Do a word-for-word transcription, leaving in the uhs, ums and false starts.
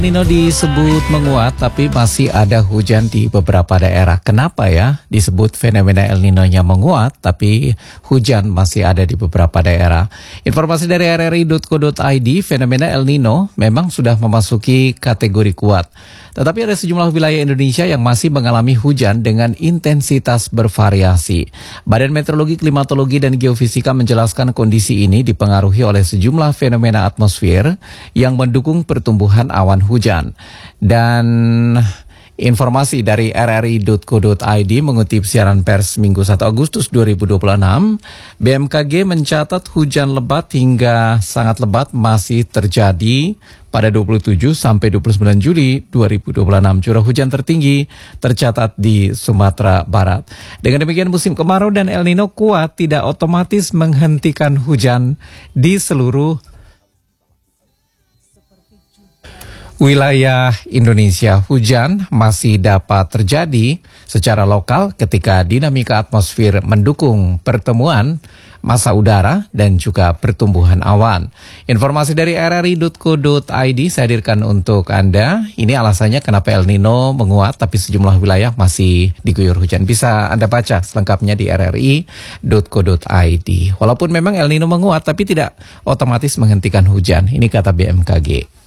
Nino disebut menguat tapi masih ada hujan di beberapa daerah. Kenapa ya disebut fenomena El Nino-nya menguat tapi hujan masih ada di beberapa daerah? Informasi dari r r i titik co titik i d, fenomena El Nino memang sudah memasuki kategori kuat. Tetapi ada sejumlah wilayah Indonesia yang masih mengalami hujan dengan intensitas bervariasi. Badan Meteorologi, Klimatologi, dan Geofisika menjelaskan kondisi ini dipengaruhi oleh sejumlah fenomena atmosfer yang mendukung pertumbuhan awan hujan. Dan informasi dari r r i titik co titik i d mengutip siaran pers Minggu satu Agustus dua ribu dua puluh enam, B M K G mencatat hujan lebat hingga sangat lebat masih terjadi pada dua puluh tujuh sampai dua puluh sembilan Juli dua ribu dua puluh enam. Curah hujan tertinggi tercatat di Sumatera Barat. Dengan demikian, musim kemarau dan El Nino kuat tidak otomatis menghentikan hujan di seluruh wilayah Indonesia. Hujan masih dapat terjadi secara lokal ketika dinamika atmosfer mendukung pertemuan massa udara dan juga pertumbuhan awan. Informasi dari r r i titik co titik i d saya hadirkan untuk Anda. Ini alasannya kenapa El Nino menguat tapi sejumlah wilayah masih diguyur hujan. Bisa Anda baca selengkapnya di r r i titik co titik i d. Walaupun memang El Nino menguat tapi tidak otomatis menghentikan hujan. Ini kata B M K G.